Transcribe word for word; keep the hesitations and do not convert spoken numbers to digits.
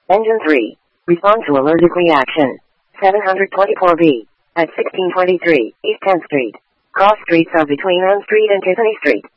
Engine three. Respond to allergic reaction. seven twenty-four B. At sixteen twenty-three East tenth Street. Cross streets are between Elm Street and Tiffany Street.